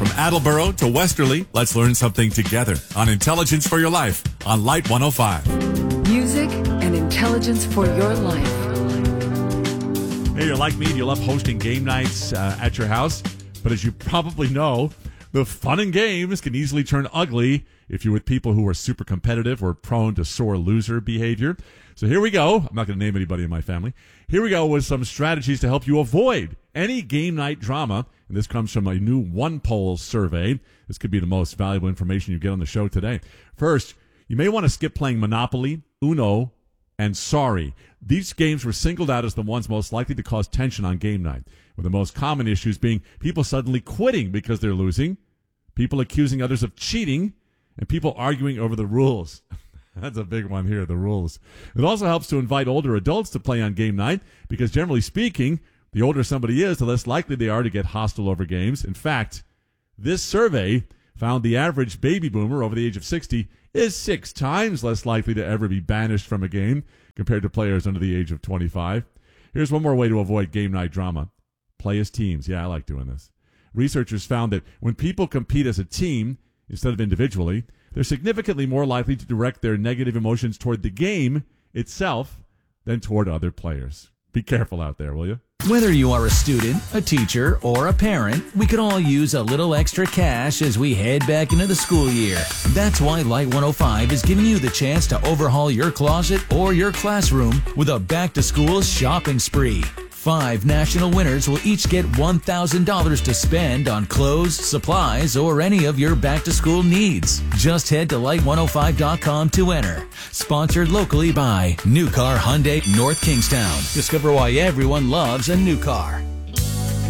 From Attleboro to Westerly, let's learn something together on Intelligence for Your Life on Light 105. Music and intelligence for your life. Hey, you're like me, you love hosting game nights at your house. But as you probably know, the fun and games can easily turn ugly if you're with people who are super competitive or prone to sore loser behavior. So here we go. I'm not going to name anybody in my family. Here we go with some strategies to help you avoid any game night drama. And this comes from a new OnePoll survey. This could be the most valuable information you get on the show today. First, you may want to skip playing Monopoly, Uno, and Sorry. These games were singled out as the ones most likely to cause tension on game night, with the most common issues being people suddenly quitting because they're losing, people accusing others of cheating, and people arguing over the rules. That's a big one here, the rules. It also helps to invite older adults to play on game night because, generally speaking, the older somebody is, the less likely they are to get hostile over games. In fact, this survey found the average baby boomer over the age of 60 is 6 times less likely to ever be banished from a game compared to players under the age of 25. Here's one more way to avoid game night drama. Play as teams. Yeah, I like doing this. Researchers found that when people compete as a team instead of individually, they're significantly more likely to direct their negative emotions toward the game itself than toward other players. Be careful out there, will you? Whether you are a student, a teacher, or a parent, we could all use a little extra cash as we head back into the school year. That's why Light 105 is giving you the chance to overhaul your closet or your classroom with a back-to-school shopping spree. 5 national winners will each get $1,000 to spend on clothes, supplies, or any of your back-to-school needs. Just head to light105.com to enter. Sponsored locally by New Car Hyundai North Kingstown. Discover why everyone loves a new car.